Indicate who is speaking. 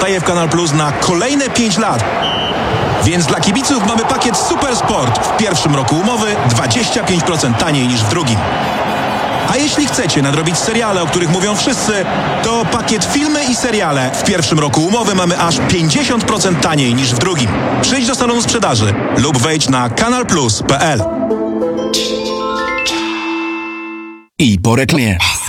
Speaker 1: zostaje w Kanal Plus na kolejne 5 lat. Więc dla kibiców mamy pakiet Super Sport. W pierwszym roku umowy 25% taniej niż w drugim. A jeśli chcecie nadrobić seriale, o których mówią wszyscy, to pakiet filmy i seriale. W pierwszym roku umowy mamy aż 50% taniej niż w drugim. Przyjdź do salonu sprzedaży lub wejdź na kanalplus.pl.
Speaker 2: I po reklamie.